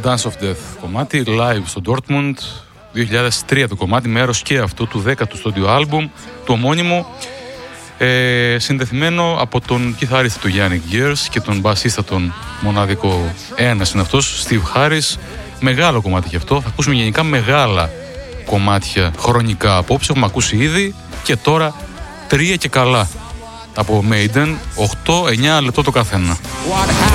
Dance of Death κομμάτι, live στο Dortmund, 2003 το κομμάτι, μέρος και αυτό του 10ου στούντιο άλμπουμ, του ομώνυμου, συνδεθειμένο από τον κιθαρίστα του Γιάννη Gears και τον μπασίστα τον μοναδικό, ένας είναι αυτός, Steve Harris. Μεγάλο κομμάτι και αυτό, θα ακούσουμε γενικά μεγάλα κομμάτια χρονικά απόψε, έχουμε ακούσει ήδη και τώρα 3 και καλά από Maiden, 8-9 λεπτό το καθένα.